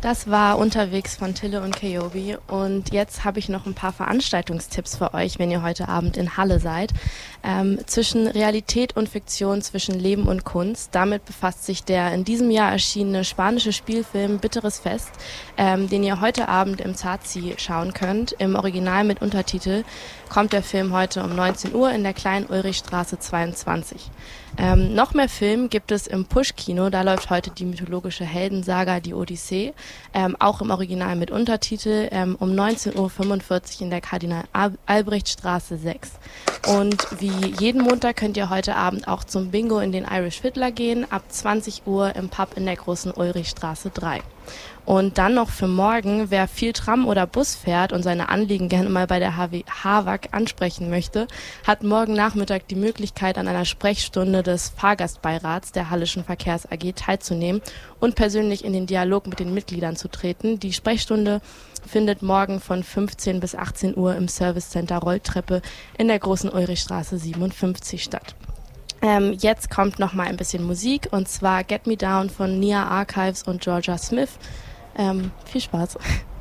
Das war Unterwegs von Tille und Kayobi und jetzt habe ich noch ein paar Veranstaltungstipps für euch, wenn ihr heute Abend in Halle seid. Zwischen Realität und Fiktion, zwischen Leben und Kunst. Damit befasst sich der in diesem Jahr erschienene spanische Spielfilm Bitteres Fest, den ihr heute Abend im Zazi schauen könnt. Im Original mit Untertitel kommt der Film heute um 19 Uhr in der Kleinen Ulrichstraße 22. Noch mehr Film gibt es im Push-Kino, da läuft heute die mythologische Heldensaga Die Odyssee, auch im Original mit Untertitel, um 19.45 Uhr in der Kardinal-Albrecht-Straße 6. Und wie jeden Montag könnt ihr heute Abend auch zum Bingo in den Irish Fiddler gehen, ab 20 Uhr im Pub in der Großen Ulrichstraße 3. Und dann noch für morgen, wer viel Tram oder Bus fährt und seine Anliegen gerne mal bei der HAWAG ansprechen möchte, hat morgen Nachmittag die Möglichkeit, an einer Sprechstunde des Fahrgastbeirats der Hallischen Verkehrs AG teilzunehmen und persönlich in den Dialog mit den Mitgliedern zu treten. Die Sprechstunde findet morgen von 15 bis 18 Uhr im Service Center Rolltreppe in der Großen Ulrichstraße 57 statt. Jetzt kommt noch mal ein bisschen Musik, und zwar Get Me Down von Nia Archives und Georgia Smith. Viel Spaß.